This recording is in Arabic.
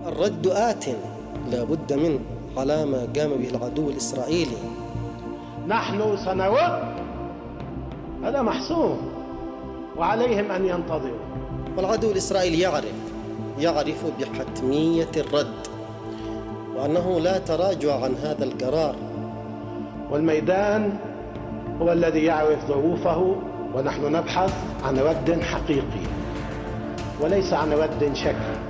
الرد آت لا بد منه على ما قام به العدو الإسرائيلي. نحن سنرد، هذا محسوم، وعليهم أن ينتظروا. والعدو الإسرائيلي يعرف بحتمية الرد، وأنه لا تراجع عن هذا القرار. والميدان هو الذي يعرف ظروفه، ونحن نبحث عن رد حقيقي وليس عن رد شكلي.